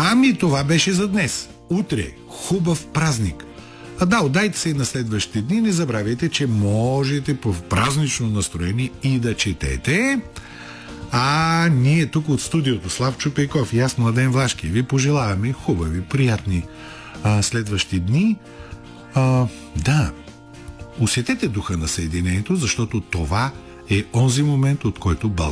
Ами това беше за днес. Утре хубав празник. Да, отдайте се и на следващите дни. Не забравяйте, че можете по празнично настроение и да четете. А ние тук от студиото Славчо Пейков и аз, Младен Влашки, ви пожелаваме хубави, приятни следващи дни. Да, усетете духа на съединението, защото това е онзи момент, от който